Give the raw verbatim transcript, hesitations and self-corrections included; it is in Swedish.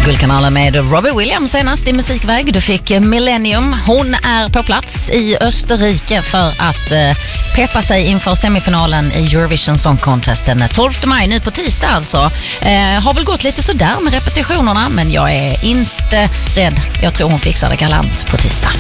Guldkanalen med Robbie Williams senast i musikväg. Du fick Millennium. Hon är på plats i Österrike för att eh, peppa sig inför semifinalen i Eurovision Song Contest den tolfte maj, nu på tisdag alltså. Eh, har väl gått lite sådär med repetitionerna, men jag är inte rädd. Jag tror hon fixar det galant på tisdag.